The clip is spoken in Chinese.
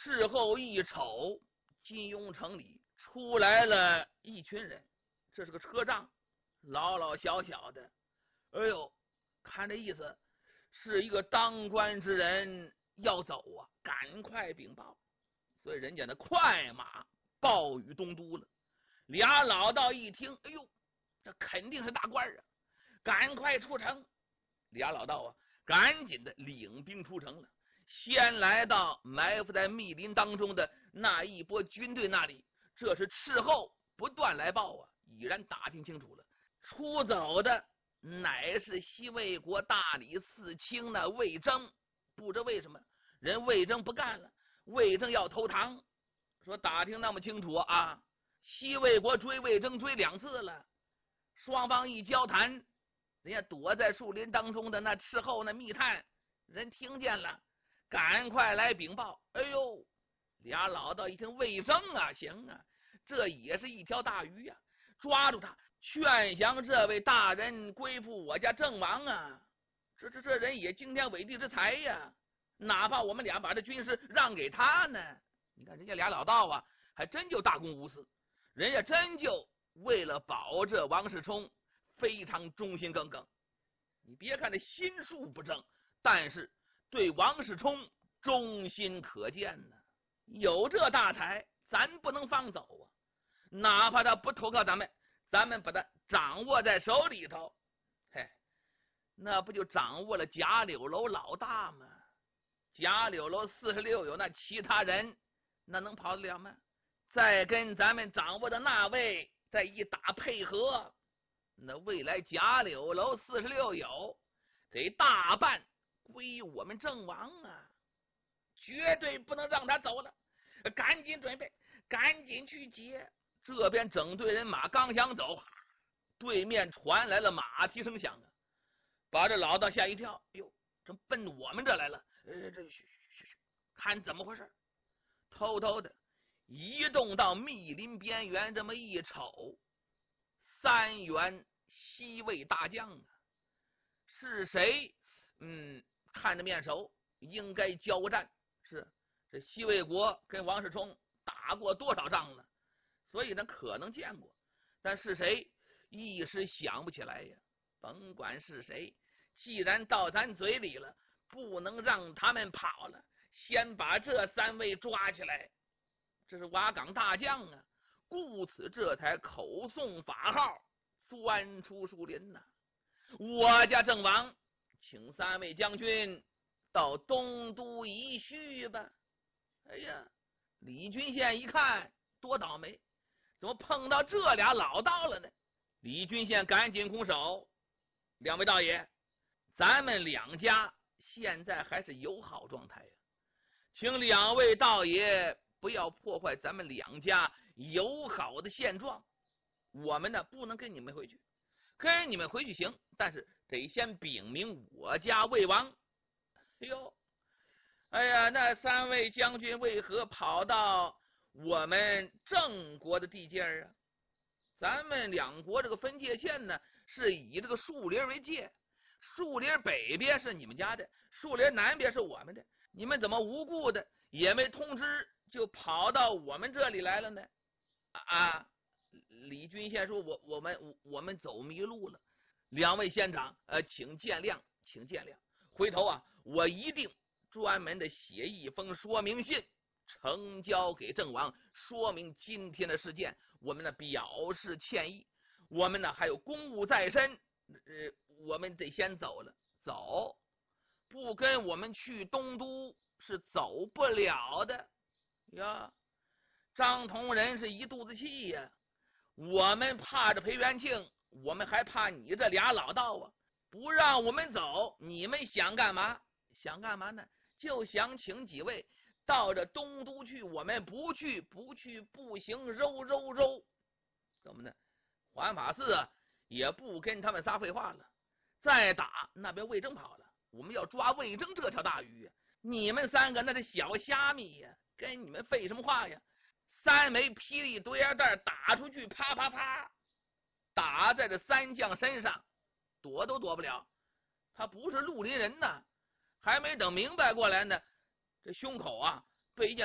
事后一瞅，金庸城里出来了一群人，这是个车仗，老老小小的，哎呦，看这意思是一个当官之人要走啊，赶快禀报。所以人家的快马报与东都了。俩老道一听，哎呦，这肯定是大官啊，赶快出城。俩老道啊，赶紧的领兵出城了，先来到埋伏在密林当中的那一波军队那里。这是事后不断来报啊，已然打听清楚了，出走的乃是西魏国大理寺卿的魏征。不知为什么人魏征不干了，魏征要投唐。说打听那么清楚啊，西魏国追魏征追2次了，双方一交谈，人家躲在树林当中的那斥候那密探人听见了，赶快来禀报。哎呦，俩老道一听魏征啊，行啊，这也是一条大鱼呀，抓住他，劝降这位大人归附我家郑王啊。这人也惊天伟地之才呀，哪怕我们俩把这军师让给他呢。你看人家俩老道啊，还真就大公无私，人家真就为了保这王世充非常忠心耿耿。你别看这心术不正，但是对王世充忠心可见呢。有这大才，咱不能放走啊！哪怕他不投靠咱们把他掌握在手里头，嘿，那不就掌握了贾柳楼老大吗？贾柳楼46有那其他人，那能跑得了吗？再跟咱们掌握的那位再一打配合，那未来贾柳楼46有得大半归我们郑王啊，绝对不能让他走了。赶紧准备，赶紧去接。这边整队人马刚想走，对面传来了马蹄声响啊，把这老道吓一跳。哟，这奔我们这来了。这嘘，看怎么回事。偷偷的移动到密林边缘，这么一瞅，3员西魏大将啊，是谁？看着面熟，应该交战。是这西魏国跟王世充打过多少仗呢？所以呢可能见过，但是谁一时想不起来呀。甭管是谁，既然到咱嘴里了，不能让他们跑了，先把这3位抓起来。这是瓦岗大将啊，故此这才口诵法号，钻出树林呐。我家郑王请3位将军到东都一叙吧。哎呀，李君宪一看多倒霉，怎么碰到这俩老道了呢？李君宪赶紧拱手，2位道爷，咱们2家现在还是友好状态呀，请2位道爷不要破坏咱们2家友好的现状。我们呢不能跟你们回去，跟你们回去行，但是得先禀明我家魏王。哎呀，那3位将军为何跑到我们郑国的地界啊？咱们2国这个分界线呢，是以这个树林为界，树林北边是你们家的，树林南边是我们的，你们怎么无故的也没通知就跑到我们这里来了呢？李君宪说我们走迷路了，2位县长请见谅，请见谅。回头啊，我一定专门的写一封说明信呈交给郑王，说明今天的事件，我们呢表示歉意。我们呢还有公务在身，我们得先走了。走，不跟我们去东都是走不了的呀。张同仁是一肚子气呀，我们怕着裴元庆，我们还怕你这俩老道啊，不让我们走，你们想干嘛？想干嘛呢？就想请几位到这东都去，我们不去，不行，揉。怎么呢？环法寺啊，也不跟他们仨废话了。再打那边魏征跑了，我们要抓魏征这条大鱼啊！你们3个那是小虾米呀，跟你们废什么话呀？3枚霹雳独眼弹打出去，啪啪啪，打在这3将身上，躲都躲不了。他不是绿林人呐，还没等明白过来呢，这胸口啊被一件